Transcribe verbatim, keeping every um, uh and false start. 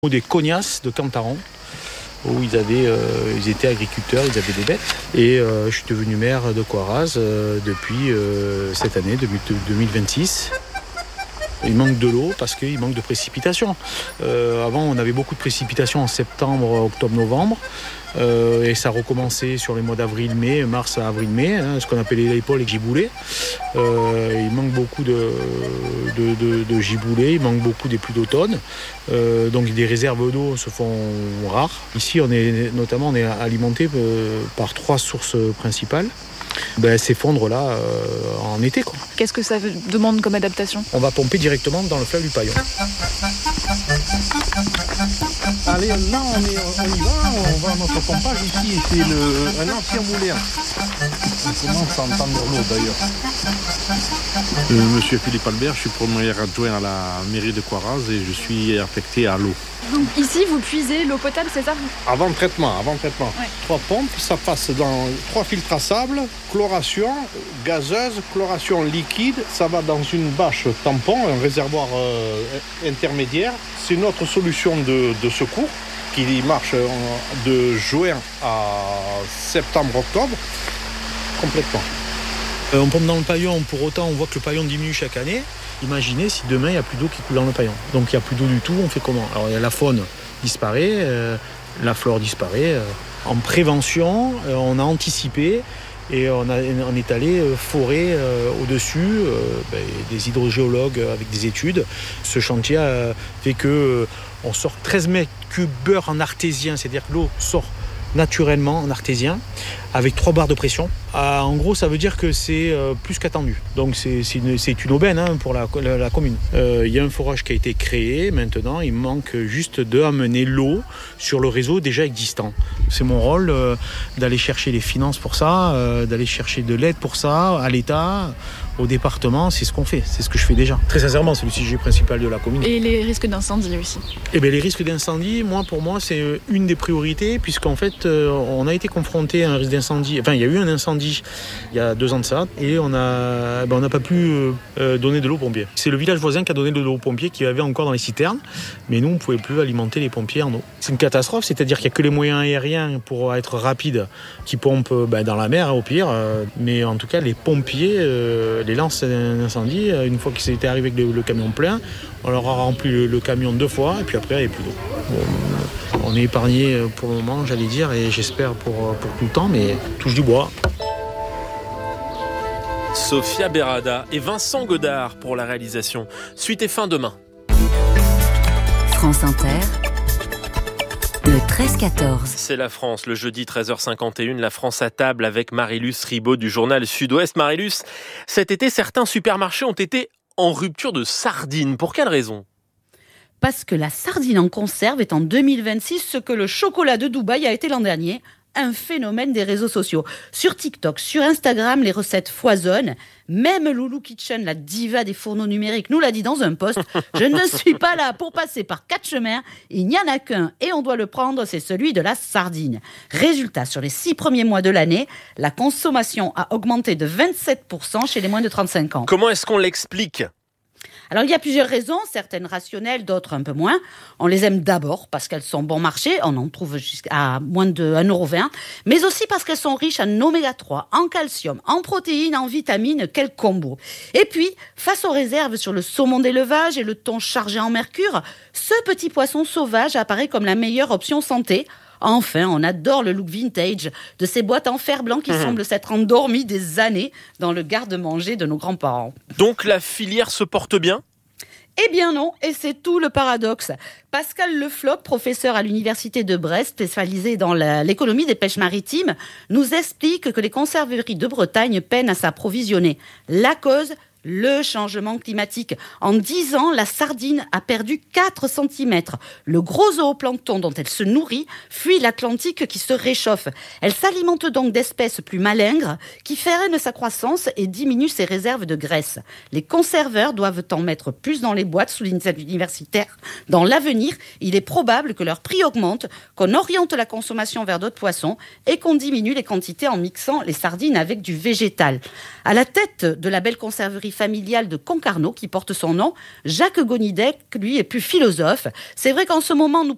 Des cognasses de Cantaron, où ils, avaient, euh, ils étaient agriculteurs, ils avaient des bêtes. Et euh, je suis devenu maire de Coiraz euh, depuis euh, cette année, depuis deux mille vingt-six. Il manque de l'eau parce qu'il manque de précipitations. Euh, avant, on avait beaucoup de précipitations en septembre, octobre, novembre. Euh, et ça recommençait sur les mois d'avril, mai, mars, avril, mai, hein, ce qu'on appelait l'épaule et giboulée. Euh, il manque beaucoup de, de, de, de giboulée, il manque beaucoup des pluies d'automne. Euh, donc des réserves d'eau se font rares. Ici, on est notamment on est alimenté euh, par trois sources principales. Ben, s'effondre là euh, en été, quoi. Qu'est-ce que ça demande comme adaptation ? On va pomper directement dans le fleuve du Paillon. Allez, là on, est, on y va, on va à notre pompage ici, c'est le, un ancien moulin. On commence à entendre l'eau d'ailleurs. Euh, Monsieur Philippe Albert, je suis premier adjoint à la mairie de Coiraz et je suis affecté à l'eau. Donc ici vous puisez l'eau potable, c'est ça ? Avant le traitement, avant le traitement. Ouais. Trois pompes, ça passe dans trois filtres à sable, chloration gazeuse, chloration liquide. Ça va dans une bâche tampon, un réservoir euh, intermédiaire. C'est notre solution de, de secours qui marche de juin à septembre-octobre complètement. Euh, on pompe dans le paillon, pour autant on voit que le paillon diminue chaque année. Imaginez si demain il n'y a plus d'eau qui coule dans le paillon. Donc il n'y a plus d'eau du tout, on fait comment ? Alors la faune disparaît, euh, la flore disparaît. Euh. En prévention, euh, on a anticipé et on, a, on est allé euh, forer euh, au-dessus euh, ben, des hydrogéologues avec des études. Ce chantier a fait qu'on euh, sort treize mètres cubes beurre en artésien, c'est-à-dire que l'eau sort naturellement en artésien avec trois barres de pression. Ah, en gros, ça veut dire que c'est euh, plus qu'attendu. Donc c'est, c'est, une, c'est une aubaine hein, pour la, la, la commune. Il euh, y a un forage qui a été créé. Maintenant, il manque juste d'amener l'eau sur le réseau déjà existant. C'est mon rôle euh, d'aller chercher les finances pour ça, euh, d'aller chercher de l'aide pour ça, à l'État, au département. C'est ce qu'on fait, c'est ce que je fais déjà. Très sincèrement, c'est le sujet principal de la commune. Et les risques d'incendie aussi. Eh bien, les risques d'incendie, moi, pour moi, c'est une des priorités, puisqu'en fait, euh, on a été confronté à un risque d'incendie. Enfin, il y a eu un incendie il y a deux ans de ça, et on a, ben, on n'a pas pu euh, donner de l'eau aux pompiers. C'est le village voisin qui a donné de l'eau aux pompiers, qui avait encore dans les citernes, mais nous, on ne pouvait plus alimenter les pompiers en eau. C'est une catastrophe, c'est-à-dire qu'il n'y a que les moyens aériens pour être rapides qui pompent ben, dans la mer, hein, au pire, euh, mais en tout cas, les pompiers euh, les lancent un incendie. Une fois qu'ils étaient arrivés avec le, le camion plein, on leur a rempli le, le camion deux fois, et puis après, il n'y avait plus d'eau. Bon, on est épargné pour le moment, j'allais dire, et j'espère pour, pour tout le temps, mais touche du bois. Sophia Berada et Vincent Godard pour la réalisation. Suite et fin demain. France Inter, le treize quatorze. C'est la France, le jeudi treize heures cinquante et une, la France à table avec Marie-Luce Ribaud du journal Sud-Ouest. Marie-Luce, cet été, certains supermarchés ont été en rupture de sardines. Pour quelle raison ? Parce que la sardine en conserve est en deux mille vingt-six ce que le chocolat de Dubaï a été l'an dernier. Un phénomène des réseaux sociaux. Sur TikTok, sur Instagram, les recettes foisonnent. Même Loulou Kitchen, la diva des fourneaux numériques, nous l'a dit dans un post. Je ne suis pas là pour passer par quatre chemins. Il n'y en a qu'un et on doit le prendre, c'est celui de la sardine. Résultat, sur les six premiers mois de l'année, la consommation a augmenté de vingt-sept pour cent chez les moins de trente-cinq ans. Comment est-ce qu'on l'explique ? Alors, il y a plusieurs raisons, certaines rationnelles, d'autres un peu moins. On les aime d'abord parce qu'elles sont bon marché, on en trouve jusqu'à moins de un euro vingt, mais aussi parce qu'elles sont riches en oméga trois, en calcium, en protéines, en vitamines, quel combo. Et puis, face aux réserves sur le saumon d'élevage et le thon chargé en mercure, ce petit poisson sauvage apparaît comme la meilleure option santé. Enfin, on adore le look vintage de ces boîtes en fer blanc qui mmh. semblent s'être endormies des années dans le garde-manger de nos grands-parents. Donc la filière se porte bien ? Eh bien non, et c'est tout le paradoxe. Pascal Lefloc, professeur à l'université de Brest, spécialisé dans la, l'économie des pêches maritimes, nous explique que les conserveries de Bretagne peinent à s'approvisionner. La cause ? Le changement climatique. En dix ans, la sardine a perdu quatre centimètres. Le gros zooplancton dont elle se nourrit fuit l'Atlantique qui se réchauffe. Elle s'alimente donc d'espèces plus malingres qui freinent sa croissance et diminuent ses réserves de graisse. Les conserveurs doivent en mettre plus dans les boîtes, souligne cet universitaire. Dans l'avenir, il est probable que leur prix augmente, qu'on oriente la consommation vers d'autres poissons et qu'on diminue les quantités en mixant les sardines avec du végétal. À la tête de la belle conserverie familiale de Concarneau qui porte son nom, Jacques Gonidec, lui, est plus philosophe. C'est vrai qu'en ce moment, nous